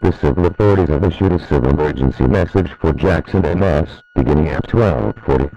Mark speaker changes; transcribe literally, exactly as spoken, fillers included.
Speaker 1: The civil authorities have issued a civil emergency message for Jackson and Moss, beginning at twelve forty-five